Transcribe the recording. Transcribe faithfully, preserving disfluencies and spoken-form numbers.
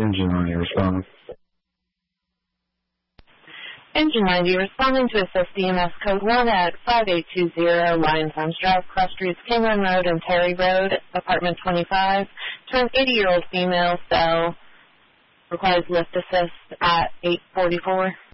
Engine ninety responding. Engine ninety responding to assist D M S code one at five eight two zero Lions Arms Drive, Cross Streets, King Run Road, and Terry Road, apartment twenty-five. To an eighty-year-old female cell, requires lift assist at eight forty-four.